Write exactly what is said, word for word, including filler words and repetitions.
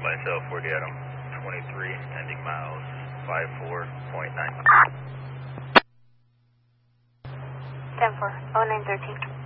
myself, forty Adam twenty-three, ending miles five four point nine. ten four, oh nine thirteen.